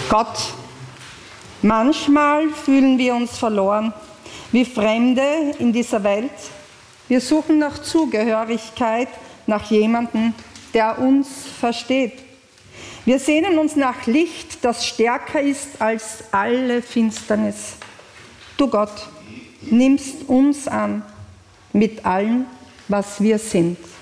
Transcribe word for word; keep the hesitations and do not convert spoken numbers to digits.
Gott, manchmal fühlen wir uns verloren, wie Fremde in dieser Welt. Wir suchen nach Zugehörigkeit, nach jemandem, der uns versteht. Wir sehnen uns nach Licht, das stärker ist als alle Finsternis. Du Gott, nimmst uns an mit allem, was wir sind.